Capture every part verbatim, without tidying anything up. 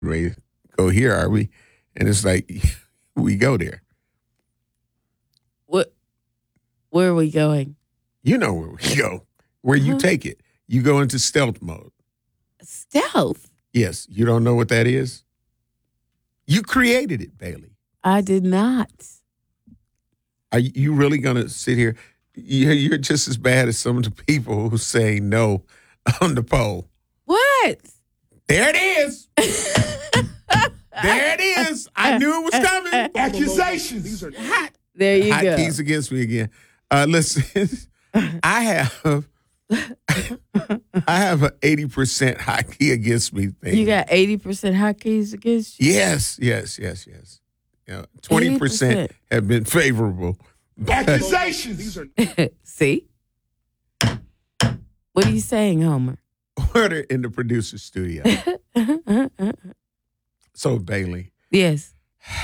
ready to go here, are we? And it's like, we go there. What? Where are we going? You know where we go. Where you Uh-huh. take it. You go into stealth mode. Stealth? Yes. You don't know what that is? You created it, Bailey. I did not. Are you really going to sit here? You- You're just as bad as some of the people who say no on the poll. What? There it is. There it is. I knew it was coming. Accusations. These are Hot. There you Hot go. keys against me again. Uh, listen, I have I have an eighty percent hot key against me thing. You got eighty percent hotkeys against you? Yes, yes, yes, yes. You know, twenty percent eighty percent. have been favorable. But accusations. These are See? What are you saying, Homer? we're in the producer studio. So, Bailey, Yes.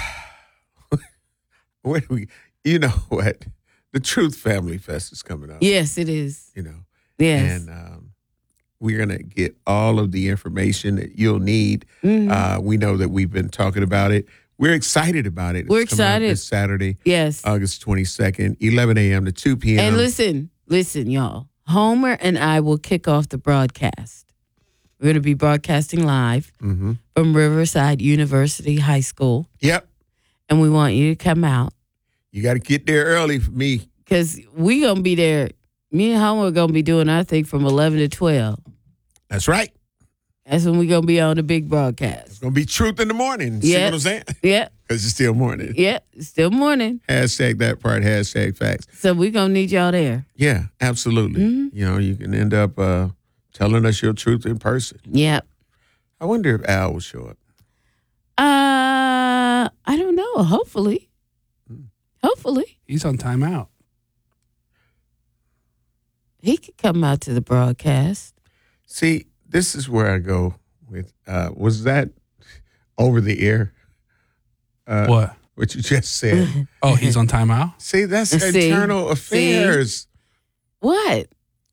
where do we, you know what? The Truth Family Fest is coming up. Yes, it is. You know, Yes. and um, we're going to get all of the information that you'll need. Mhm. Uh, we know that we've been talking about it. We're excited about it. We're It's coming up excited. this Saturday, yes. August twenty-second, eleven a.m. to two p.m. And listen, listen, y'all. Homer and I will kick off the broadcast. We're going to be broadcasting live Mm-hmm. from Riverside University High School. Yep. And we want you to come out You got to get there early for me. because we going to be there. Me and Homer are going to be doing our thing from eleven to twelve. That's right. That's when we're going to be on the big It's broadcast. going to be truth in the morning. See Yeah. what I'm saying? Yeah, Because it's still morning. yeah, it's still morning. Hashtag that part, hashtag facts. So we're going to need y'all there. Yeah, absolutely. Mhm. You know, you can end up uh, telling us your truth in person. Yeah. I wonder if Al will show up. Uh, I don't know. Hopefully. Hopefully. He's on timeout. He could come out to the broadcast. See, this is where I go with, uh, was that over the air? Uh, What? What you just said. Oh, he's on timeout? See, that's See? internal affairs. What?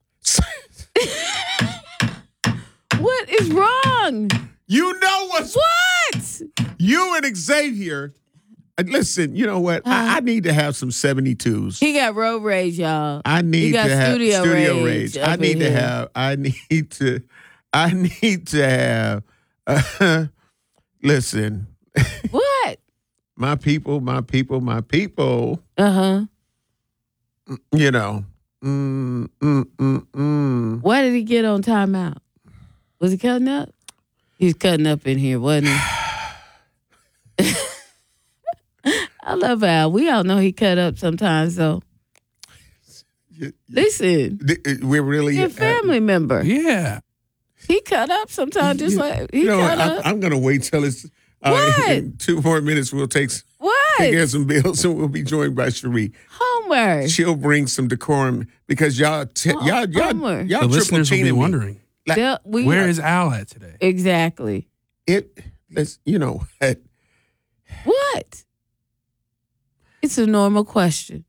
What is wrong? You know what's What? you and Xavier. uh, Listen, you know what? I, I need to have some seventy-twos. He got road rage, y'all. I need got to have studio studio rage rage. I up need in to here. have. I need to. I need to have. Uh, listen, What? my people, my people, my people. Uh huh. You know. Mm, mm, mm, mm. Why did he get on timeout? Was he cutting up? He's cutting up in here, wasn't he? I love Al. We all know he cut up sometimes, though. You- you- Listen, th- We're really your family member. Yeah. He cut up sometimes, just You- like he You know, cut I, up. I'm going to wait till it's uh, What? in two more minutes. We'll take s- what? take care of some bills, and we'll be joined by Cherie. Homer. She'll bring some decorum because y'all, t- Oh, y'all, y'all, Homer. y'all The triple listeners will be teaming me. wondering, Like, They'll- we- where is Al at today? Exactly. it? Let's, you know what? What? It's a normal question.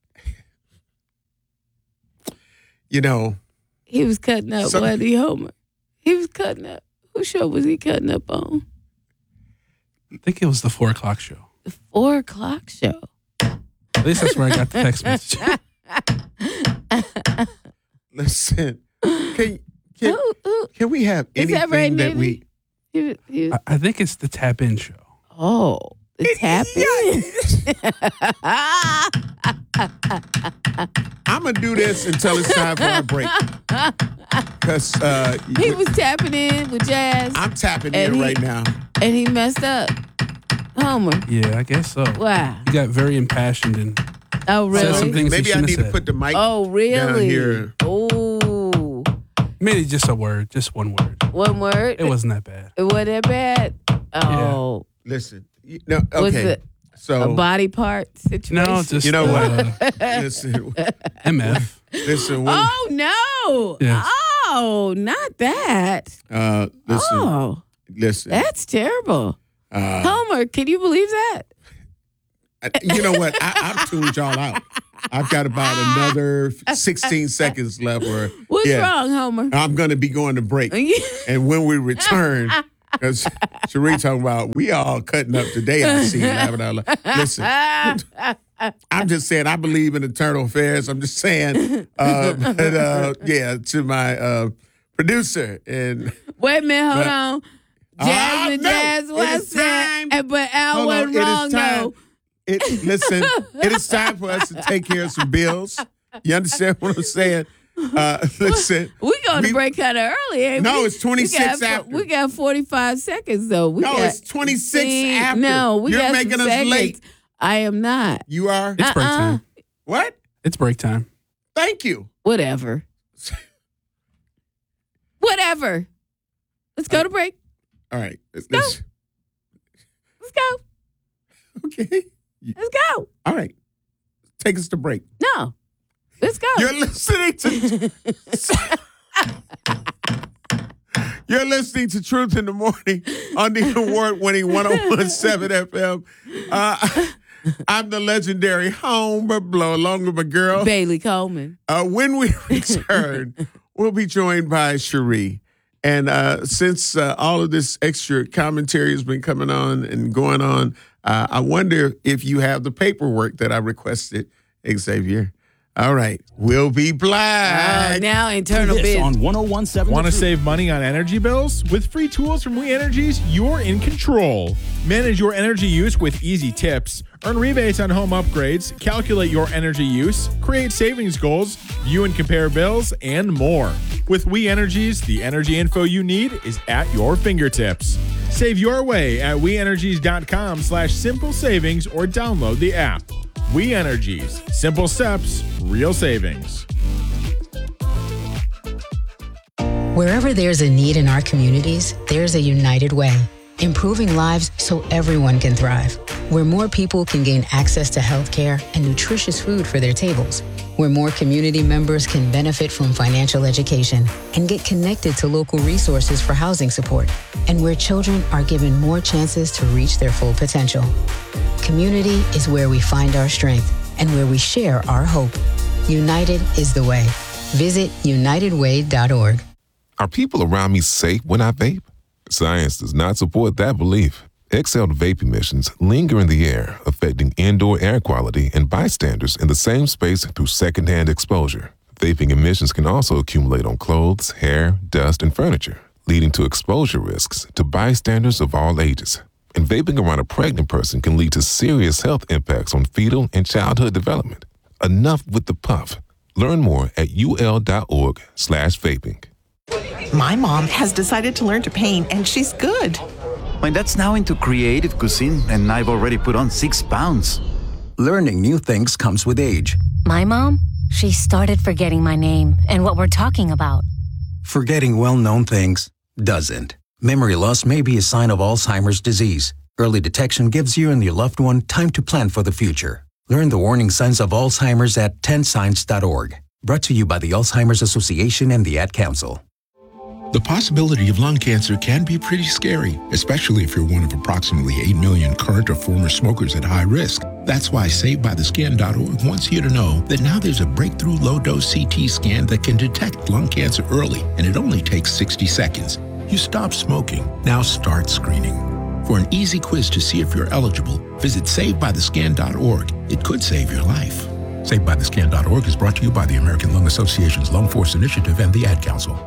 You know, He was cutting up, Some- wasn't he, Homer? He was cutting up. Whose show was he cutting up on? I think it was the four o'clock show. The four o'clock show. At least that's where I got the text message. listen. Can can, Who, who, can we have Is that anything right, that we? he, he, I, I think it's the tap in show. oh, it's happening. I'm gonna do this until it's time for our break. Cause uh, He was tapping in with jazz, I'm tapping and in he- right now. and he messed up. Homer, Yeah, I guess so. wow. He got very impassioned and Oh, said really? some things Maybe he I shouldn't need have to said. put the mic. Oh, really? here. Oh, Maybe just a word, just one word. one word. It wasn't that bad. It wasn't that bad. Oh, Listen, you- no, was okay. it So a body part situation? No, just You know uh, listen, M F. listen, when, Oh no! Yes. Oh, not that. uh, listen, Oh, listen. that's terrible. Uh, Homer, can you believe that? you know what? I, I've tuned y'all out. I've got about another sixteen seconds left. Or What's yeah, wrong, Homer? I'm going to be going to break, and when we return, Because Cherie talking about, we all cutting up today, I see. Laughing out loud. Listen, I'm just saying, I believe in internal affairs. I'm just saying, uh, but uh, yeah, to my uh, producer. and Wait a minute, hold But- on. Ah, Jasmine no, Jazz it is was time. said, but Al Hold on, wasn't it is wrong, time. though. It, listen, it is time for us to take care of some bills. You understand what I'm saying? Uh, listen. We going to we- break kind of early, ain't No, we? it's twenty-six we got, after. We got forty-five seconds, though. We No, got, it's twenty-six See, after. No, we You're got making some us seconds. late. I am not. You are? It's break Uh-uh. time. What? It's break time. Thank you. Whatever. Whatever. Let's go to break. All right. Let's, let's- Let's go. okay. Let's go. All right. Take us to break. No. Let's go. You're listening to You're listening to Truth in the Morning on the award-winning one oh one point seven F M. Uh, I'm the legendary Homer Blow, along with my girl. Bailey Coleman. Uh, when we return, we'll be joined by Cherie. And uh, since uh, all of this extra commentary has been coming on and going on, uh, I wonder if you have the paperwork that I requested, Xavier. All right. We'll be Uh, black. now internal This business. on one oh one point seven. Want The to Truth. save money on energy bills? With free tools from We Energies, you're in control. Manage your energy use with easy tips. Earn rebates on home upgrades. Calculate your energy use. Create savings goals. View and compare bills, and more. With We Energies, the energy info you need is at your fingertips. Save your way at weenergies.com slash simple savings or download the app. We Energies. Simple steps, real savings. Wherever there's a need in our communities, there's a United Way, improving lives so everyone can thrive. Where more people can gain access to healthcare and nutritious food for their tables. Where more community members can benefit from financial education and get connected to local resources for housing support. And where children are given more chances to reach their full potential. Community is where we find our strength and where we share our hope. United is the way. Visit united way dot org. Are people around me safe when I vape? Science does not support that belief. Exhaled vape emissions linger in the air, affecting indoor air quality and bystanders in the same space through secondhand exposure. Vaping emissions can also accumulate on clothes, hair, dust, and furniture, leading to exposure risks to bystanders of all ages. And vaping around a pregnant person can lead to serious health impacts on fetal and childhood development. Enough with the puff. Learn more at ul.org slash vaping. My mom has decided to learn to paint, and she's good. My dad's now into creative cuisine, and I've already put on six pounds. Learning new things comes with age. My mom, she started forgetting my name and what we're talking about. Forgetting well-known things doesn't. Memory loss may be a sign of Alzheimer's disease. Early detection gives you and your loved one time to plan for the future. Learn the warning signs of Alzheimer's at ten signs dot org. Brought to you by the Alzheimer's Association and the Ad Council. The possibility of lung cancer can be pretty scary, especially if you're one of approximately eight million current or former smokers at high risk. That's why Saved By The Skin dot org wants you to know that now there's a breakthrough low-dose C T scan that can detect lung cancer early, and it only takes sixty seconds. You stop smoking, now start screening. For an easy quiz to see if you're eligible, visit Saved By The Skin dot org. It could save your life. Saved By The Skin dot org is brought to you by the American Lung Association's Lung Force Initiative and the Ad Council.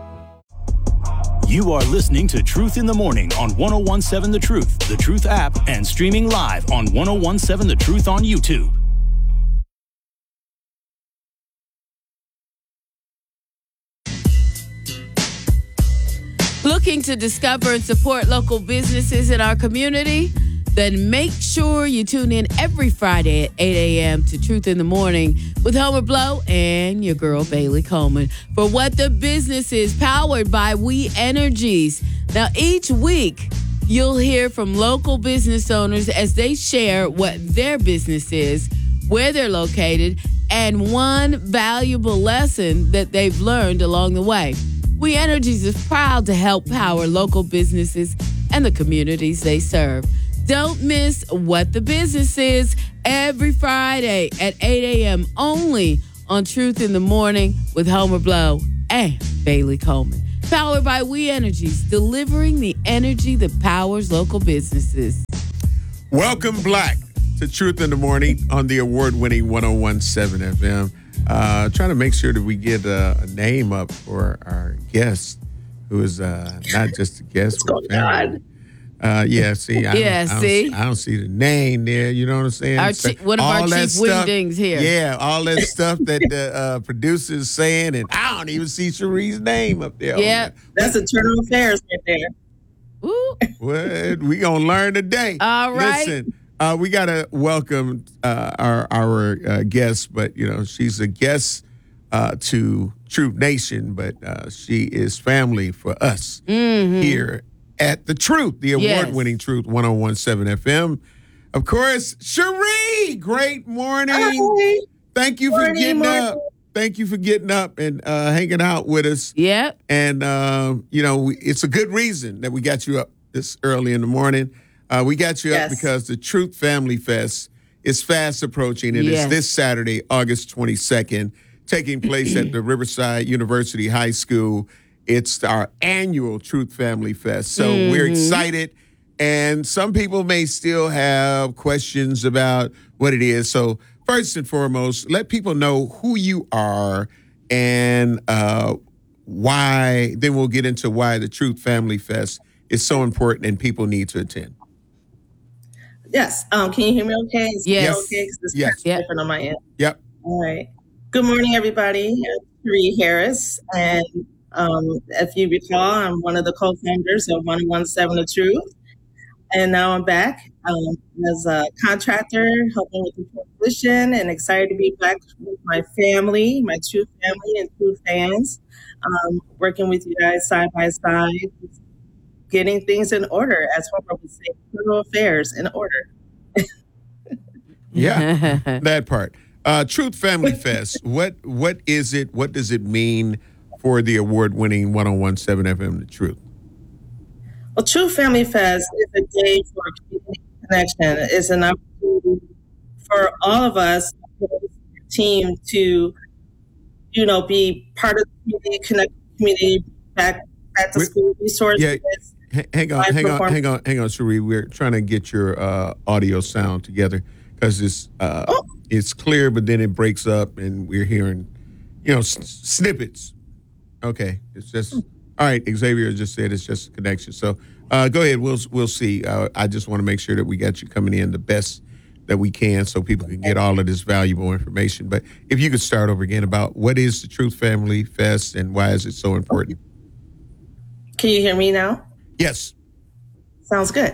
You are listening to Truth in the Morning on one oh one point seven The Truth, The Truth app, and streaming live on one oh one point seven The Truth on YouTube. Looking to discover and support local businesses in our community? Then make sure you tune in every Friday at eight a.m. to Truth in the Morning with Homer Blow and your girl Bailey Coleman for What the Business Is, powered by We Energies. Now, each week, you'll hear from local business owners as they share what their business is, where they're located, and one valuable lesson that they've learned along the way. We Energies is proud to help power local businesses and the communities they serve. Don't miss What the Business Is every Friday at eight a.m. only on Truth in the Morning with Homer Blow and Bailey Coleman. Powered by We Energies, delivering the energy that powers local businesses. Welcome, Black, to Truth in the Morning on the award-winning one oh one point seven F M. Uh, trying to make sure that we get uh, a name up for our guest, who is uh, not just a guest. Oh, God. Uh, yeah, see, I, Yeah, don't, I, see? don't, I don't see the name there. You know what I'm saying? Our So, chi- one of our all that chief stuff- wingdings here. Yeah, all that stuff that the uh, producer's saying, and I don't even see Cherie's name up there. Yeah. That's internal affairs right there. Ooh. Well, we gonna learn today. All right. Listen, uh, we gotta welcome uh, our our uh, guest, but you know she's a guest uh, to Truth Nation, but uh, she is family for us Mm-hmm. here at the Truth, the Yes. award-winning Truth one oh one point seven F M. Of course, Cherie. Great morning. Hi. Thank you for Morning, getting morning. up. Thank you for getting up and uh, hanging out with us. Yep. And, uh, you know, we, it's a good reason that we got you up this early in the morning. Uh, we got you Yes. up because the Truth Family Fest is fast approaching. It Yes. is this Saturday, August twenty-second, taking place at the Riverside University High School. It's our annual Truth Family Fest. So we're excited. And some people may still have questions about what it is. So first and foremost, let people know who you are and uh, why. Then we'll get into why the Truth Family Fest is so important and people need to attend. Yes. Um, can you hear me okay? Is it Yes. okay? Because it's Yes. kind of Yep. different on my end. Yep. All right. Good morning, everybody. I'm Cherie Harris. And um, if you recall, I'm one of the co-founders of one oh one point seven The Truth. And now I'm back um, as a contractor, helping with the transition, and excited to be back with my family, my true family and true fans, um, working with you guys side by side, getting things in order, as Homer would say, internal affairs in order. Yeah, that part. Uh, Truth Family Fest. What what is it? What does it mean for the award-winning one oh one point seven F M The Truth? Well, True Family Fest is a day for community connection. It's an opportunity for all of us, the team, to, you know, be part of the community, connect the community, back back to Wait, school resources. yeah. H- Hang on, Live hang on, perform- hang on, hang on, Cherie. We're trying to get your uh, audio sound together because it's uh, Oh. it's clear, but then it breaks up, and we're hearing, you know, s- snippets. Okay, it's just all right. Xavier just said it's just a connection. So uh, go ahead. We'll we'll see. Uh, I just want to make sure that we got you coming in the best that we can, so people can get all of this valuable information. But if you could start over again about what is the Truth Family Fest and why is it so important? Can you hear me now? Yes. Sounds good.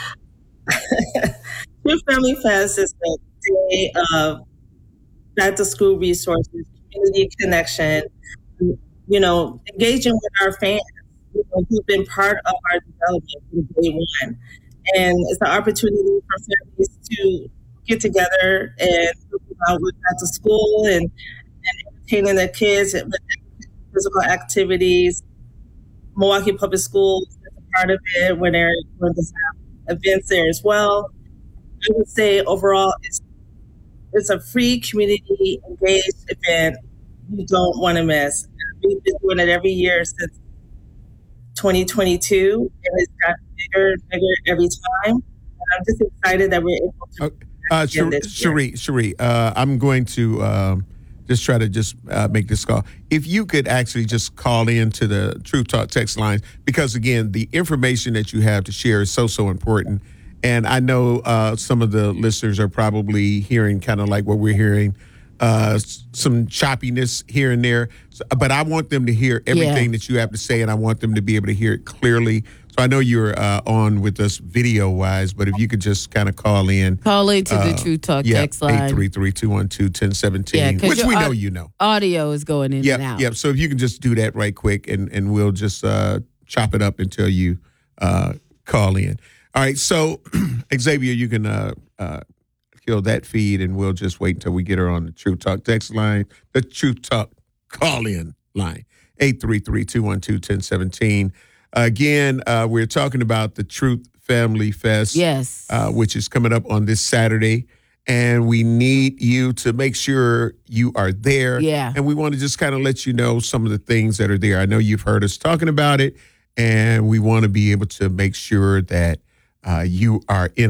True Family Fest is a day of back to school resources, community connection, you know, engaging with our fans, you know, who've been part of our development from day one. And it's an opportunity for families to get together and talk about with back to school and, and entertaining their kids with physical activities. Milwaukee Public Schools is a part of it, where they're going to have events there as well. I would say overall, it's it's a free community engaged event you don't want to miss. We've been doing it every year since twenty twenty-two, and it's got bigger and bigger every time. And I'm just excited that we're able to. Uh, again Cherie, this year. Cherie, Cherie, uh, I'm going to um, just try to just uh, make this call. If you could actually just call in to the Truth Talk text line, because again, the information that you have to share is so, so important. And I know uh, some of the listeners are probably hearing kind of like what we're hearing, uh, s- some choppiness here and there. So, but I want them to hear everything Yeah. that you have to say, and I want them to be able to hear it clearly. So I know you're uh, on with us video-wise, but if you could just kind of call in. Call into the uh, True Talk yeah, text line. eight three three, two one two, one zero one seven, Yeah, 'cause which your we know au- you know. Audio is going in Yep, and out. yep. So if you can just do that right quick, and, and we'll just uh, chop it up until you uh, call in. All right, so Xavier, you can uh, uh, kill that feed, and we'll just wait until we get her on the True Talk text line, the True Talk call-in line, eight three three, two one two, one zero one seven. Again, uh, we're talking about the Truth Family Fest. Yes. Uh, which is coming up on this Saturday. and we need you to make sure you are there. Yeah. And we want to just kind of let you know some of the things that are there. I know you've heard us talking about it, and we want to be able to make sure that uh, you are in